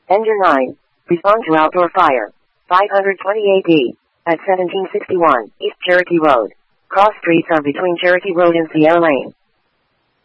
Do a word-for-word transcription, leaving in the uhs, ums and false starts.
Engine nine. Respond to outdoor fire. five twenty-eight D. At seventeen sixty-one East Cherokee Road. Cross streets are between Cherokee Road and Sierra Lane.